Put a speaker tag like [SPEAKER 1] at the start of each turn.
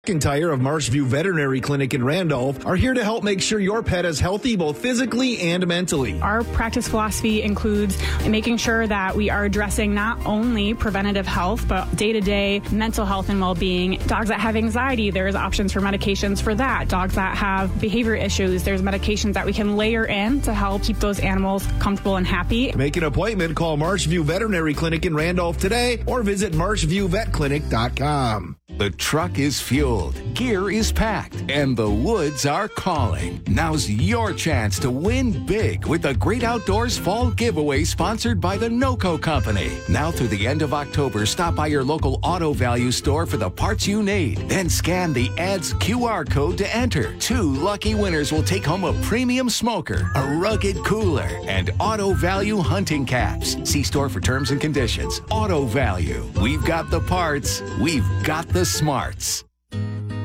[SPEAKER 1] McIntyre of Marshview Veterinary Clinic in Randolph are here to help make sure your pet is healthy both physically and mentally.
[SPEAKER 2] Our practice philosophy includes making sure that we are addressing not only preventative health, but day-to-day mental health and well-being. Dogs that have anxiety, there's options for medications for that. Dogs that have behavior issues, there's medications that we can layer in to help keep those animals comfortable and happy.
[SPEAKER 1] To make an appointment, call Marshview Veterinary Clinic in Randolph today or visit marshviewvetclinic.com.
[SPEAKER 3] The truck is fueled, gear is packed, and the woods are calling. Now's your chance to win big with the Great Outdoors Fall Giveaway sponsored by the NOCO Company. Now through the end of October, stop by your local Auto Value store for the parts you need. Then scan the ad's QR code to enter. 2 lucky winners will take home a premium smoker, a rugged cooler, and Auto Value hunting caps. See store for terms and conditions. Auto Value. We've got the parts. We've got the smarts.